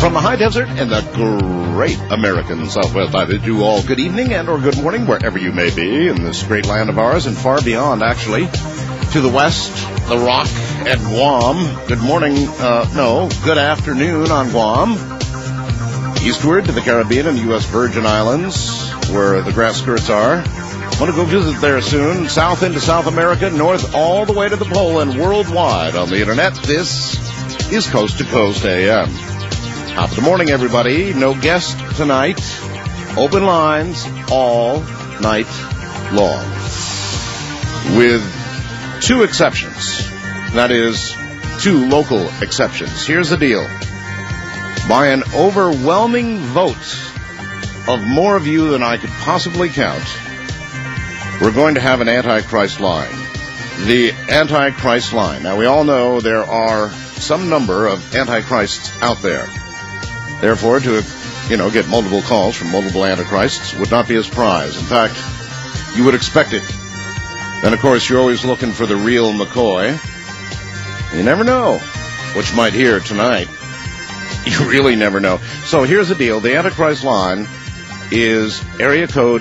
from the high desert in the great American Southwest. I bid you all good evening and or good morning wherever you may be in this great land of ours and far beyond, actually, to the west, the Rock, and Guam. Good morning, good afternoon on Guam. Eastward to the Caribbean and U.S. Virgin Islands, where the grass skirts are. Want to go visit there soon. South into South America, north all the way to the pole, and worldwide on the internet. This is Coast to Coast AM. Top of the morning, everybody. No guest tonight. Open lines all night long. With two exceptions. That is, two local exceptions. Here's the deal. By an overwhelming vote of more of you than I could possibly count, we're going to have an Antichrist line. The Antichrist line. Now, we all know there are some number of Antichrists out there. Therefore, to, get multiple calls from multiple Antichrists would not be a surprise. In fact, you would expect it. And, of course, you're always looking for the real McCoy. You never know what you might hear tonight. You really never know. So here's the deal. The Antichrist line is area code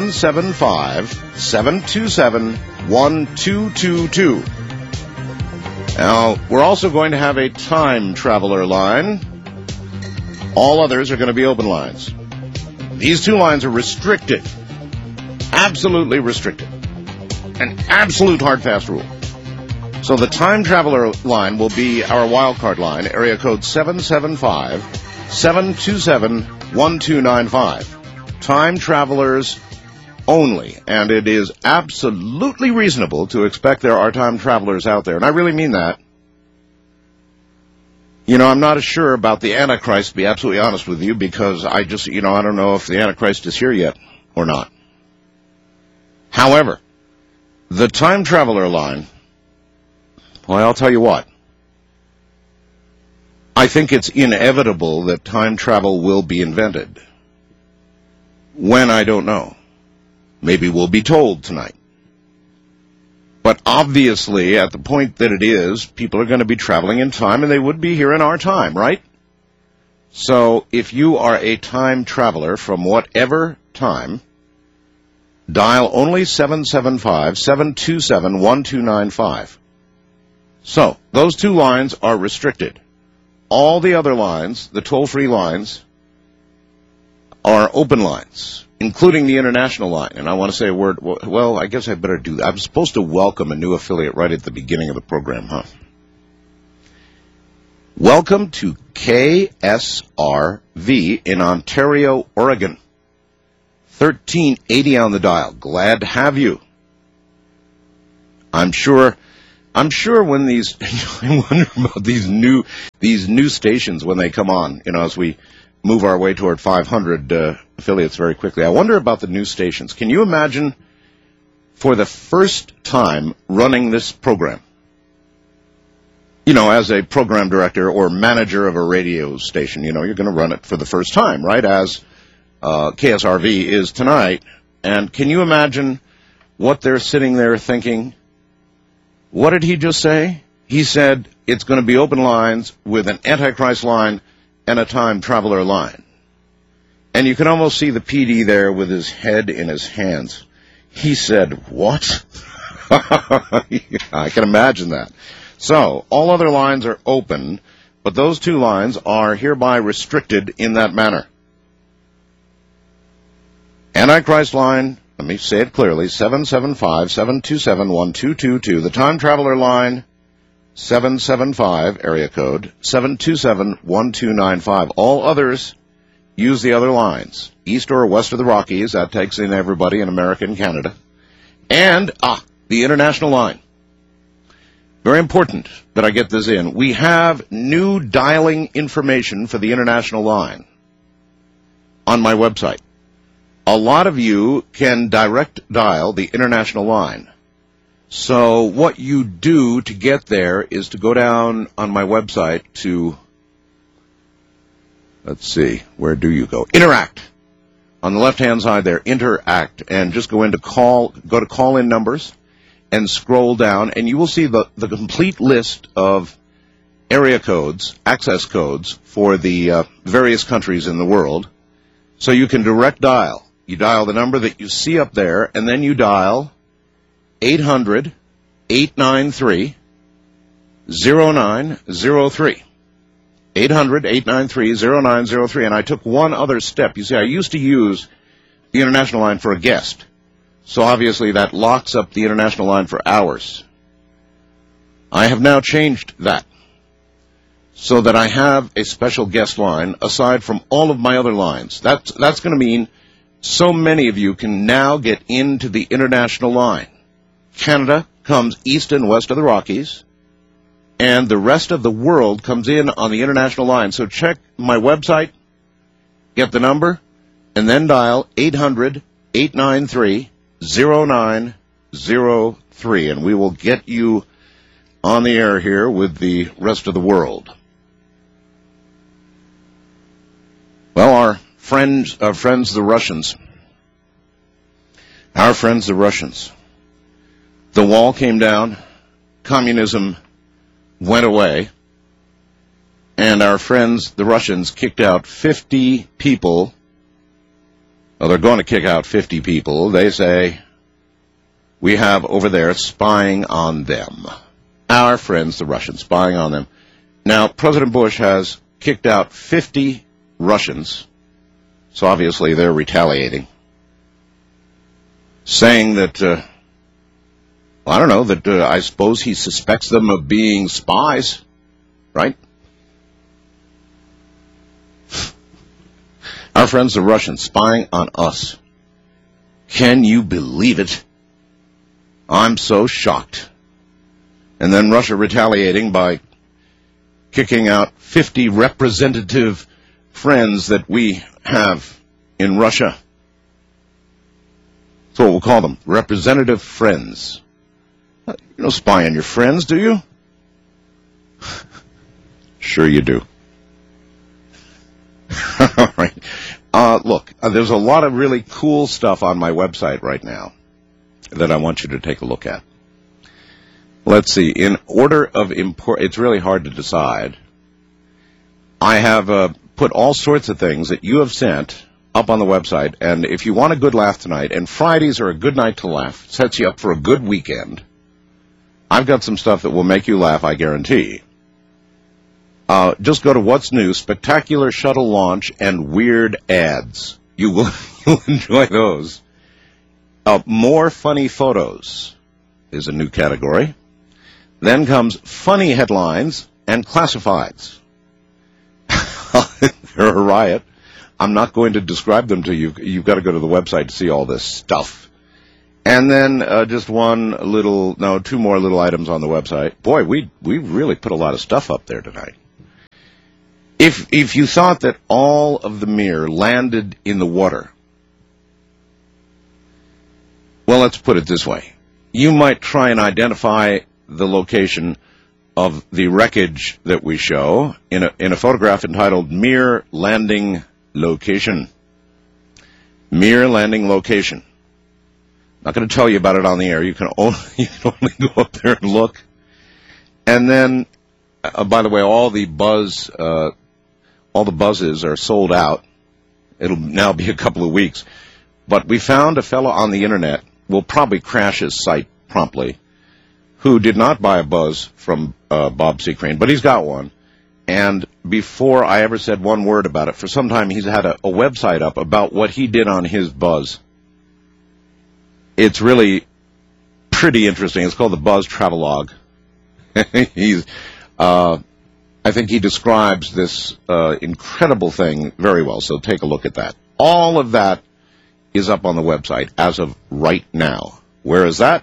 775-727-1222. Now, we're also going to have a time traveler line. All others are going to be open lines. These two lines are restricted. Absolutely restricted. An absolute hard, fast rule. So the time traveler line will be our wildcard line, area code 775-727-1295. Time travelers only. And it is absolutely reasonable to expect there are time travelers out there. And I really mean that. I'm not as sure about the Antichrist, to be absolutely honest with you, because I don't know if the Antichrist is here yet or not. However, the time traveler line, well, I'll tell you what. I think it's inevitable that time travel will be invented. When, I don't know. Maybe we'll be told tonight. But obviously, at the point that it is, people are going to be traveling in time, and they would be here in our time, right? So, if you are a time traveler from whatever time, dial only 775-727-1295. So, those two lines are restricted. All the other lines, the toll-free lines, are open lines, including the international line. And I want to say a word, well, I guess I better do that. I'm supposed to welcome a new affiliate right at the beginning of the program, huh? Welcome to KSRV in Ontario, Oregon. 1380 on the dial. Glad to have you. I'm sure when these, I wonder about these new stations when they come on, as we move our way toward 500 affiliates very quickly. I wonder about the new stations. Can you imagine, for the first time running this program, as a program director or manager of a radio station, you're going to run it for the first time, right, as KSRV is tonight. And can you imagine what they're sitting there thinking? What did he just say? He said it's going to be open lines with an Antichrist line and a time traveler line. And you can almost see the PD there with his head in his hands. He said, what? I can imagine that. So, all other lines are open, but those two lines are hereby restricted in that manner. Antichrist line, let me say it clearly, 775-727-1222. The time traveler line, 775, area code, 727-1295. All others use the other lines, east or west of the Rockies. That takes in everybody in America and Canada. And, the international line. Very important that I get this in. We have new dialing information for the international line on my website. A lot of you can direct dial the international line. So what you do to get there is to go down on my website to, let's see, where do you go? Interact. On the left-hand side there, Interact, and just go to call-in numbers and scroll down, and you will see the complete list of area codes, access codes for the various countries in the world, so you can direct dial. You dial the number that you see up there, and then you dial 800-893-0903. 800-893-0903. And I took one other step. You see, I used to use the international line for a guest. So obviously that locks up the international line for hours. I have now changed that so that I have a special guest line aside from all of my other lines. That's going to mean so many of you can now get into the international line. Canada comes east and west of the Rockies, and the rest of the world comes in on the international line. So check my website, get the number, and then dial 800-893-0903, and we will get you on the air here with the rest of the world. Well, our friends the Russians. Our friends the Russians. The wall came down, communism went away, and our friends the Russians kicked out 50 people. Well, they're going to kick out 50 people. They say we have over there spying on them. Our friends the Russians, spying on them. Now, President Bush has kicked out 50 Russians, so obviously they're retaliating, saying that, I don't know, that I suppose he suspects them of being spies, right? Our friends the Russians spying on us. Can you believe it? I'm so shocked. And then Russia retaliating by kicking out 50 representative friends that we have in Russia. That's what we'll call them, representative friends. You don't spy on your friends, do you? Sure you do. All right. Look, there's a lot of really cool stuff on my website right now that I want you to take a look at. Let's see. In order of import, it's really hard to decide. I have put all sorts of things that you have sent up on the website, and if you want a good laugh tonight, and Fridays are a good night to laugh, sets you up for a good weekend, I've got some stuff that will make you laugh, I guarantee. Just go to What's New, Spectacular Shuttle Launch, and Weird Ads. You'll enjoy those. More Funny Photos is a new category. Then comes Funny Headlines and Classifieds. They're a riot. I'm not going to describe them to you. You've got to go to the website to see all this stuff. And then just two more little items on the website. Boy, we really put a lot of stuff up there tonight. If you thought that all of the Mir landed in the water, well, let's put it this way. You might try and identify the location of the wreckage that we show in a photograph entitled Mir Landing Location. Mir Landing Location. Not going to tell you about it on the air. You can only go up there and look. And then, by the way, all the buzzes are sold out. It'll now be a couple of weeks. But we found a fellow on the internet, will probably crash his site promptly, who did not buy a buzz from Bob Seacrane, but he's got one. And before I ever said one word about it, for some time he's had a website up about what he did on his buzz. It's really pretty interesting. It's called the Buzz Travelogue. I think he describes this incredible thing very well, so take a look at that. All of that is up on the website as of right now. Where is that?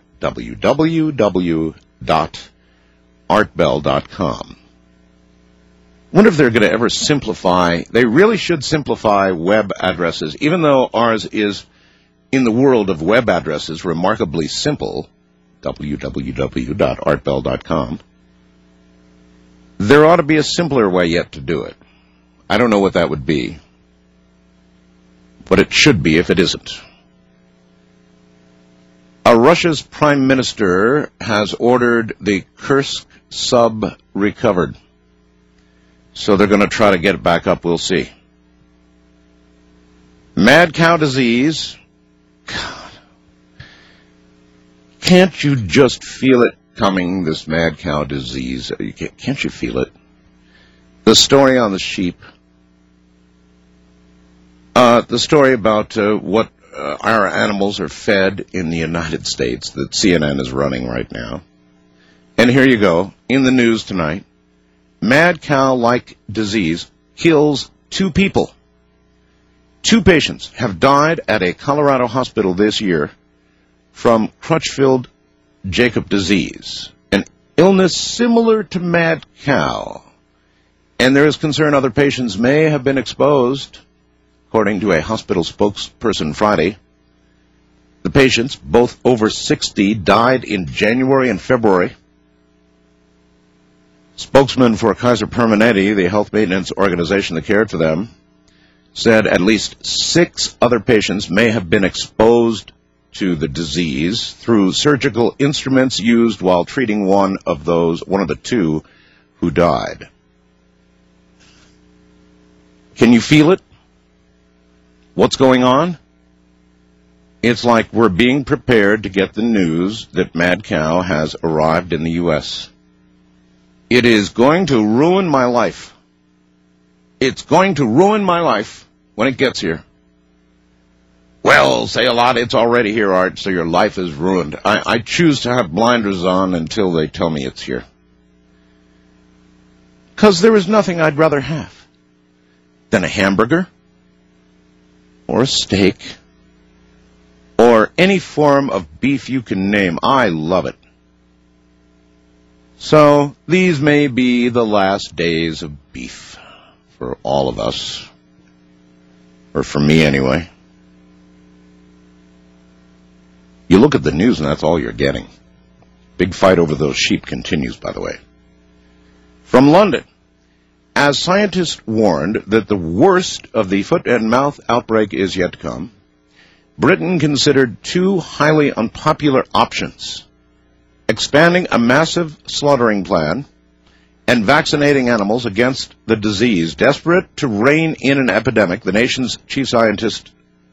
www.artbell.com. Wonder if they're going to ever simplify. They really should simplify web addresses, even though ours is, in the world of web addresses, remarkably simple. www.artbell.com. There ought to be a simpler way yet to do it. I don't know what that would be, but it should be if it isn't. Russia's prime minister has ordered the Kursk sub recovered. So they're going to try to get it back up. We'll see. Mad cow disease. God. Can't you just feel it coming, this mad cow disease? Can't you feel it? The story on the sheep. The story about what our animals are fed in the United States that CNN is running right now. And here you go, in the news tonight. Mad cow-like disease kills 2 people. 2 patients have died at a Colorado hospital this year from Crutchfield-Jacob disease, an illness similar to mad cow. And there is concern other patients may have been exposed, according to a hospital spokesperson Friday. The patients, both over 60, died in January and February. Spokesman for Kaiser Permanente, the health maintenance organization that cared for them, said at least 6 other patients may have been exposed to the disease through surgical instruments used while treating one of the 2 who died. Can you feel it? What's going on? It's like we're being prepared to get the news that mad cow has arrived in the U.S. It is going to ruin my life. It's going to ruin my life when it gets here. Well, say a lot, it's already here, Art, so your life is ruined. I choose to have blinders on until they tell me it's here. Because there is nothing I'd rather have than a hamburger or a steak or any form of beef you can name. I love it. So these may be the last days of beef for all of us, or for me anyway. You look at the news and that's all you're getting. Big fight over those sheep continues, by the way. From London, as scientists warned that the worst of the foot and mouth outbreak is yet to come, Britain considered 2 highly unpopular options: expanding a massive slaughtering plan and vaccinating animals against the disease. Desperate to rein in an epidemic the nation's chief scientist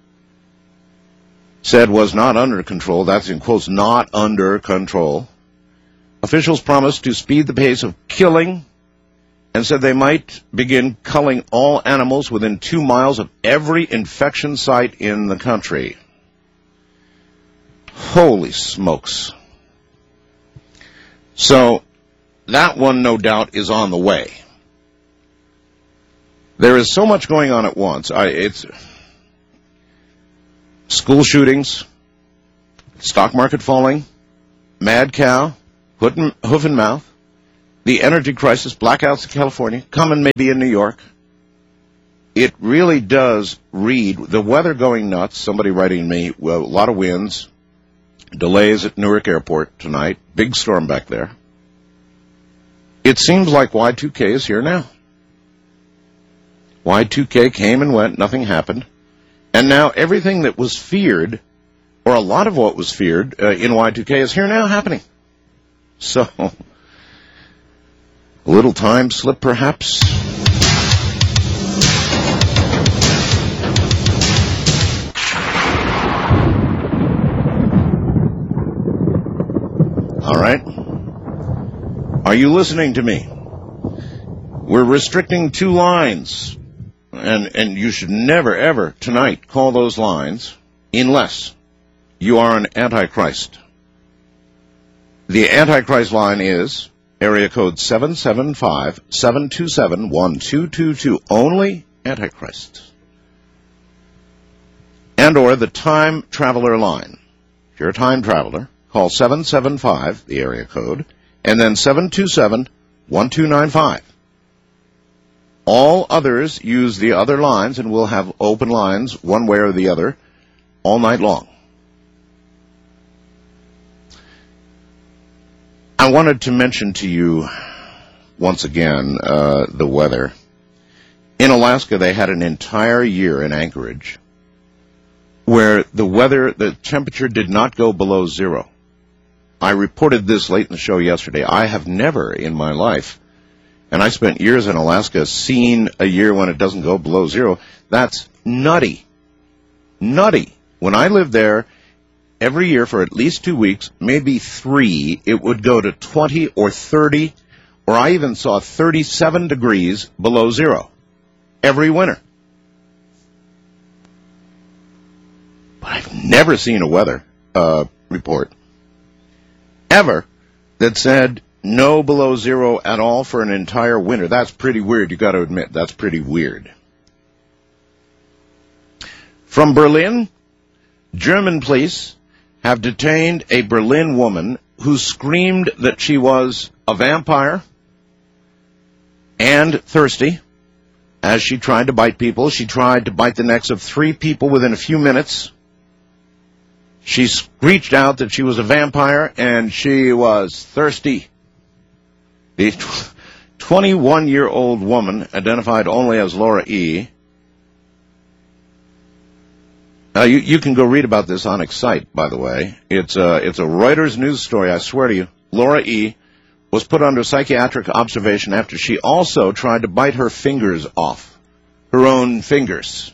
said was not under control, that's in quotes, not under control, officials promised to speed the pace of killing and said they might begin culling all animals within 2 miles of every infection site in the country. Holy smokes. So, that one, no doubt, is on the way. There is so much going on at once. It's school shootings, stock market falling, mad cow, hoof and mouth, the energy crisis, blackouts in California, coming maybe in New York. It really does read the weather going nuts. Somebody writing me, well, a lot of winds, delays at Newark Airport tonight, big storm back there. It seems like Y2K is here now. Y2K came and went, nothing happened. And now everything that was feared, or a lot of what was feared in Y2K is here now happening. So, a little time slip perhaps. All right. Are you listening to me? We're restricting 2 lines, and you should never, ever, tonight, call those lines unless you are an Antichrist. The Antichrist line is area code 775-727-1222, only Antichrist. And or the Time Traveler line. If you're a time traveler, call 775, the area code, and then 727-1295. All others use the other lines, and we'll have open lines one way or the other all night long. I wanted to mention to you once again the weather. In Alaska, they had an entire year in Anchorage where the temperature did not go below 0. I reported this late in the show yesterday. I have never in my life and I spent years in Alaska seeing a year when it doesn't go below zero. That's nutty. Nutty. When I lived there, every year for at least 2 weeks, maybe 3, it would go to 20 or 30, or I even saw 37 degrees below zero every winter. But I've never seen a weather report ever that said no below zero at all for an entire winter. That's pretty weird. You got to admit, that's pretty weird. From Berlin, German police have detained a Berlin woman who screamed that she was a vampire and thirsty as she tried to bite people. She tried to bite the necks of 3 people within a few minutes. She screeched out that she was a vampire and she was thirsty. The 21-year-old woman, identified only as Laura E. You can go read about this on Excite, by the way. It's a Reuters news story, I swear to you. Laura E. was put under psychiatric observation after she also tried to bite her fingers off. Her own fingers.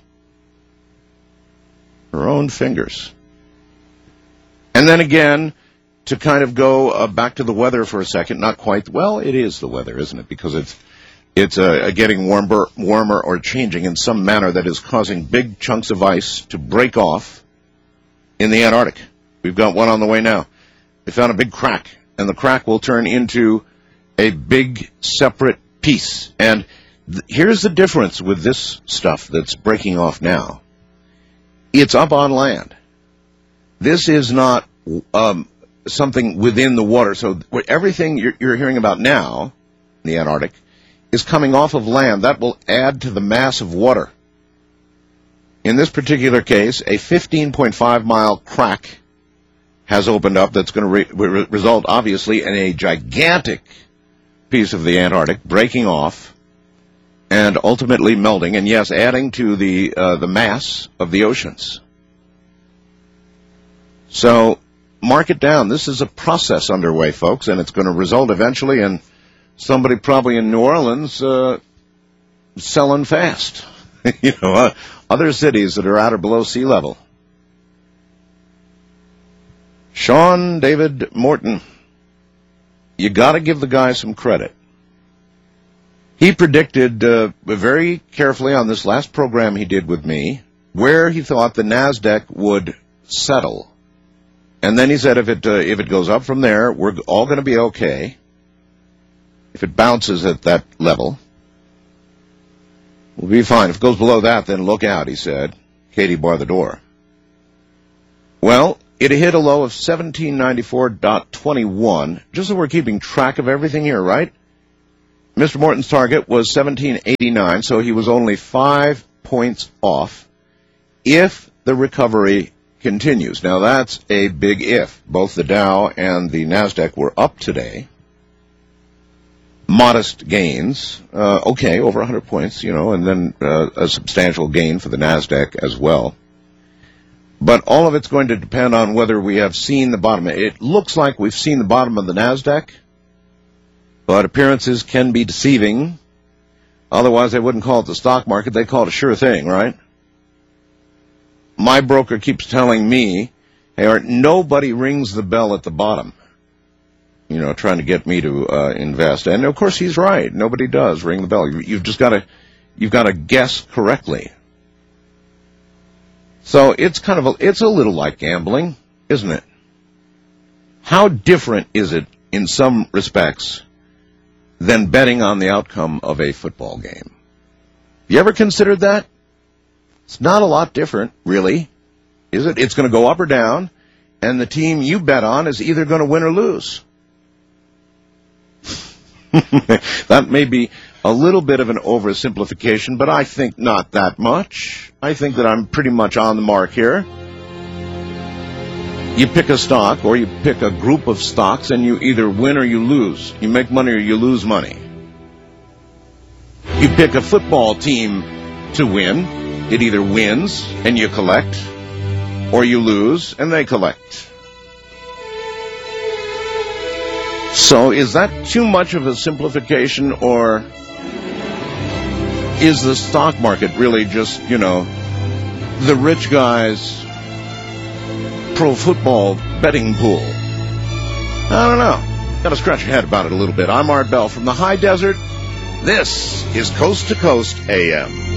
Her own fingers. And then again, to kind of go back to the weather for a second, not quite. Well, it is the weather, isn't it? Because it's getting warmer or changing in some manner that is causing big chunks of ice to break off in the Antarctic. We've got one on the way now. They found a big crack, and the crack will turn into a big separate piece. And here's the difference with this stuff that's breaking off now. It's up on land. This is not something within the water. So everything you're hearing about now in the Antarctic is coming off of land. That will add to the mass of water. In this particular case, a 15.5-mile crack has opened up that's going to result, obviously, in a gigantic piece of the Antarctic breaking off and ultimately melting, and yes, adding to the mass of the oceans. So mark it down. This is a process underway, folks, and it's going to result eventually in somebody probably in New Orleans selling fast. Other cities that are at or below sea level. Sean David Morton. You got to give the guy some credit. He predicted very carefully on this last program he did with me where he thought the NASDAQ would settle. And then he said if it goes up from there, we're all going to be okay. If it bounces at that level, we'll be fine. If it goes below that, then look out, he said. Katie bar the door. Well, it hit a low of 1794.21, just so we're keeping track of everything here, right? Mr. Morton's target was 1789, so he was only 5 points off if the recovery continues. Now, that's a big if. Both the Dow and the NASDAQ were up today. Modest gains, okay, over 100 points, and then a substantial gain for the NASDAQ as well. But all of it's going to depend on whether we have seen the bottom. It looks like we've seen the bottom of the NASDAQ, but appearances can be deceiving. Otherwise, they wouldn't call it the stock market. They call it a sure thing, right? My broker keeps telling me, hey, Art, nobody rings the bell at the bottom, trying to get me to invest. And, of course, he's right. Nobody does ring the bell. You've just got to guess correctly. So it's it's a little like gambling, isn't it? How different is it in some respects than betting on the outcome of a football game? You ever considered that? It's not a lot different, really, is it? It's going to go up or down, and the team you bet on is either going to win or lose. That may be a little bit of an oversimplification, but I think not that much. I think that I'm pretty much on the mark here. You pick a stock or you pick a group of stocks and you either win or you lose. You make money or you lose money. You pick a football team to win. It either wins and you collect or you lose and they collect. So is that too much of a simplification, or is the stock market really just, the rich guy's pro football betting pool? I don't know. Got to scratch your head about it a little bit. I'm Art Bell from the high desert. This is Coast to Coast AM.